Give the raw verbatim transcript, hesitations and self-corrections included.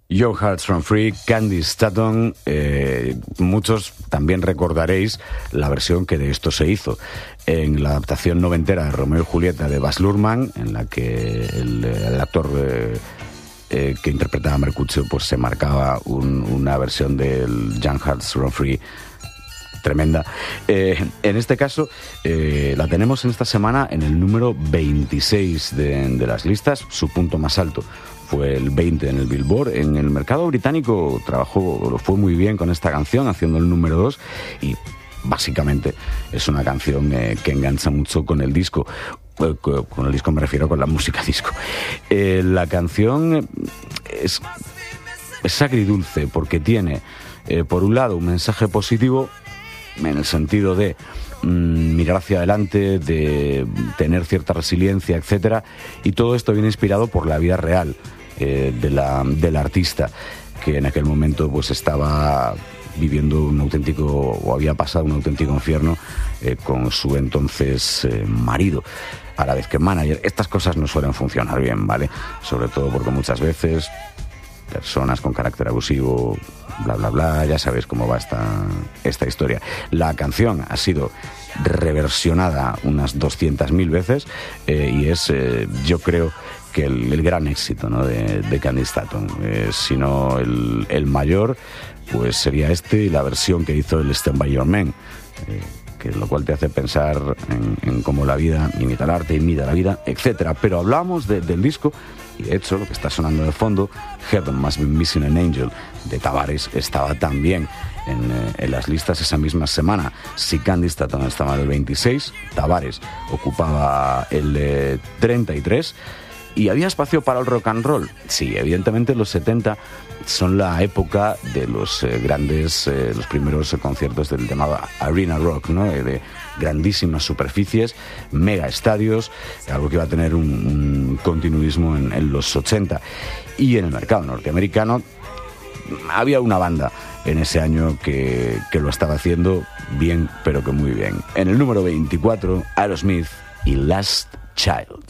Your Hearts Run Free, Candy Staton. Eh, muchos también recordaréis la versión que de esto se hizo en la adaptación noventera de Romeo y Julieta de Baz Luhrmann, en la que el, el actor eh, eh, que interpretaba a Mercutio pues se marcaba un, una versión del Young Hearts Run Free tremenda. Eh, en este caso eh, la tenemos en esta semana en el número veintiséis de, de las listas, su punto más alto fue el veinte en el Billboard. En el mercado británico trabajó, lo fue muy bien con esta canción, haciendo el número dos, y básicamente es una canción eh, que engancha mucho con el disco. Eh, con el disco me refiero con la música disco. Eh, la canción es, es agridulce porque tiene, eh, por un lado, un mensaje positivo en el sentido de mmm, mirar hacia adelante, de tener cierta resiliencia, etcétera, y todo esto viene inspirado por la vida real eh, de la, del artista, que en aquel momento pues estaba viviendo un auténtico, o había pasado un auténtico infierno eh, con su entonces eh, marido, a la vez que manager. Estas cosas no suelen funcionar bien, ¿vale? Sobre todo porque muchas veces personas con carácter abusivo, bla, bla, bla, ya sabéis cómo va esta, esta historia. La canción ha sido reversionada unas doscientas mil veces eh, y es, eh, yo creo, que el, el gran éxito, ¿no?, de, de Candy Staton. Eh, si no el, el mayor, pues sería este y la versión que hizo el Stand By Your Man, eh, que lo cual te hace pensar en, en cómo la vida imita el arte, imita la vida, etcétera. Pero hablamos de, del disco, y de hecho lo que está sonando de fondo, Heaven Must Be Missing an Angel, de Tavares, estaba también en, eh, en las listas esa misma semana. Si Candy Staton estaba en el veintiséis, Tavares ocupaba el eh, treinta y tres, ¿y había espacio para el rock and roll? Sí, evidentemente los setenta son la época de los eh, grandes, eh, los primeros eh, conciertos del llamado Arena Rock, ¿no? Eh, de grandísimas superficies, mega estadios, algo que iba a tener un, un continuismo en, en los ochenta. Y en el mercado norteamericano había una banda en ese año que, que lo estaba haciendo bien, pero que muy bien. En el número veinticuatro, Aerosmith y Last Child.